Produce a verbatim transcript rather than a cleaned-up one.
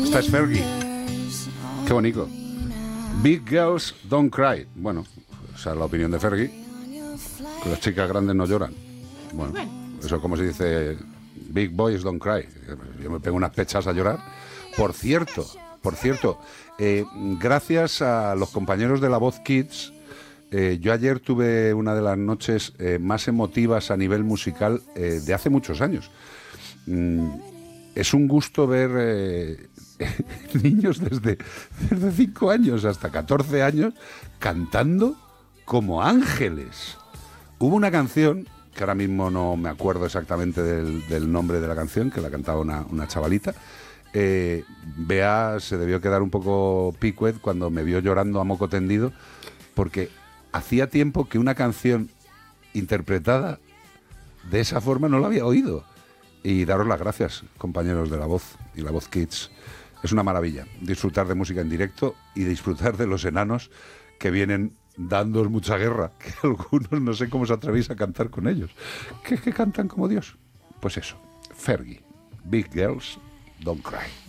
Esta es Fergie. Qué bonito. Big Girls Don't Cry. Bueno, esa es la opinión de Fergie. Que las chicas grandes no lloran. Bueno, eso es como se dice Big Boys Don't Cry. Yo me pego unas pechas a llorar. Por cierto, por cierto, eh, gracias a los compañeros de La Voz Kids, eh, yo ayer tuve una de las noches eh, más emotivas a nivel musical eh, de hace muchos años. Mm, es un gusto ver eh, niños desde, desde cinco años hasta catorce años cantando como ángeles. Hubo una canción, que ahora mismo no me acuerdo exactamente del, del nombre de la canción, que la cantaba una, una chavalita. Eh, Bea se debió quedar un poco picuet cuando me vio llorando a moco tendido, porque hacía tiempo que una canción interpretada de esa forma no la había oído. Y daros las gracias, compañeros de La Voz y La Voz Kids. Es una maravilla disfrutar de música en directo y disfrutar de los enanos que vienen dándoos mucha guerra, que algunos no sé cómo os atrevéis a cantar con ellos. ¿Qué es que cantan como Dios? Pues eso, Fergie, Big Girls Don't Cry.